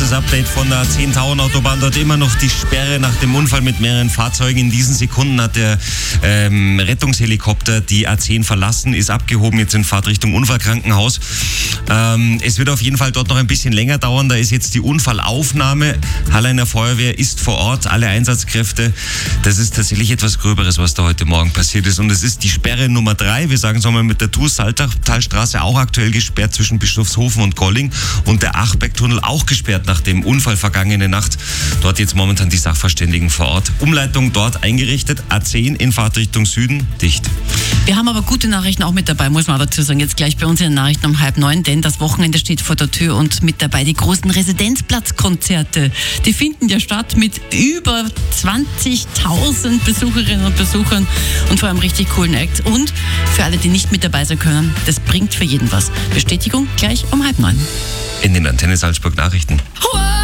Kurzes Update von der A10-Tauern-Autobahn. Dort immer noch die Sperre nach dem Unfall mit mehreren Fahrzeugen. In diesen Sekunden hat der Rettungshelikopter die A10 verlassen, ist abgehoben, jetzt in Fahrtrichtung Unfallkrankenhaus. Es wird auf jeden Fall dort noch ein bisschen länger dauern. Da ist jetzt die Unfallaufnahme. Halleiner Feuerwehr ist vor Ort, alle Einsatzkräfte. Das ist tatsächlich etwas Gröberes, was da heute Morgen passiert ist. Und es ist die Sperre Nummer 3. Wir sagen es nochmal mit der Tues-Salztalstraße auch aktuell gesperrt zwischen Bischofshofen und Golling. Und der Achbeck-Tunnel auch gesperrt nach dem Unfall vergangene Nacht. Dort jetzt momentan die Sachverständigen vor Ort. Umleitung dort eingerichtet. A10 in Fahrtrichtung Süden dicht. Wir haben aber gute Nachrichten auch mit dabei, muss man dazu sagen. Jetzt gleich bei uns in den Nachrichten um 8:30, denn das Wochenende steht vor der Tür und mit dabei die großen Residenzplatzkonzerte. Die finden ja statt mit über 20.000 Besucherinnen und Besuchern und vor allem richtig coolen Acts. Und für alle, die nicht mit dabei sein können, das bringt für jeden was. Bestätigung gleich um 8:30. In den Antenne Salzburg Nachrichten.